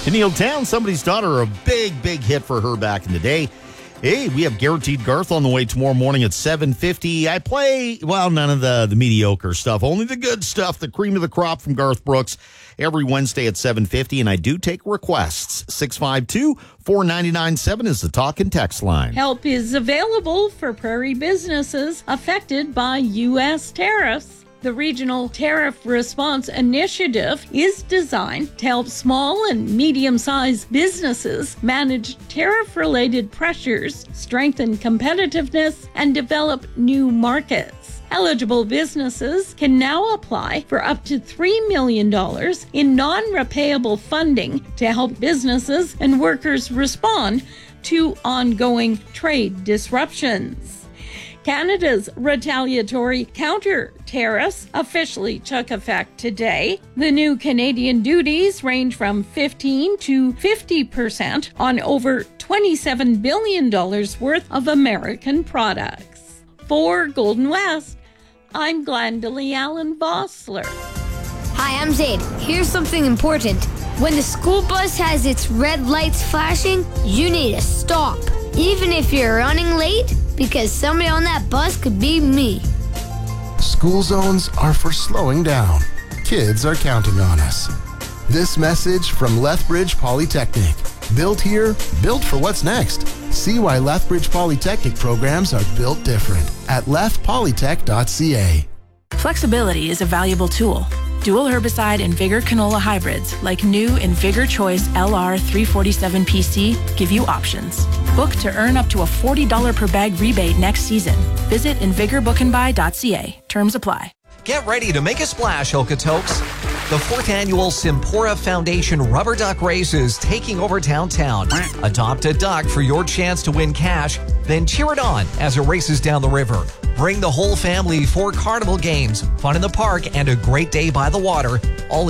Tennille Town, Somebody's Daughter, a big hit for her back in the day. Hey, we have Guaranteed Garth on the way tomorrow morning at 7:50. I play, none of the mediocre stuff, only the good stuff, the cream of the crop from Garth Brooks every Wednesday at 7:50, and I do take requests. 652-4997 is the talk and text line. Help is available for prairie businesses affected by U.S. tariffs. The Regional Tariff Response Initiative is designed to help small and medium-sized businesses manage tariff-related pressures, strengthen competitiveness, and develop new markets. Eligible businesses can now apply for up to $3 million in non-repayable funding to help businesses and workers respond to ongoing trade disruptions. Canada's retaliatory counter-tariffs officially took effect today. The new Canadian duties range from 15% to 50% on over $27 billion worth of American products. For Golden West, I'm Glendalee Allen Vossler. Hi, I'm Zaid. Here's something important. When the school bus has its red lights flashing, you need to stop. Even if you're running late, because somebody on that bus could be me. School zones are for slowing down. Kids are counting on us. This message from Lethbridge Polytechnic. Built here, built for what's next. See why Lethbridge Polytechnic programs are built different at lethpolytech.ca. Flexibility is a valuable tool. Dual herbicide and Vigor canola hybrids, like new Invigor Choice LR 347PC, give you options. Book to earn up to a $40 per bag rebate next season. Visit invigorbookandbuy.ca. Terms apply. Get ready to make a splash, Okotoks. The 4th annual Simpora Foundation Rubber Duck Race is taking over downtown. Adopt a duck for your chance to win cash, then cheer it on as it races down the river. Bring the whole family for carnival games, fun in the park, and a great day by the water, all